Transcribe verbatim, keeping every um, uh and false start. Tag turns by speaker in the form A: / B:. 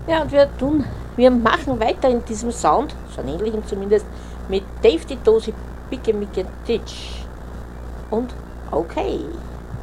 A: Ja, und wir tun, wir machen weiter in diesem Sound, so einen ähnlichen zumindest, mit Dave die Dosi Picke Micke Titch. Und okay.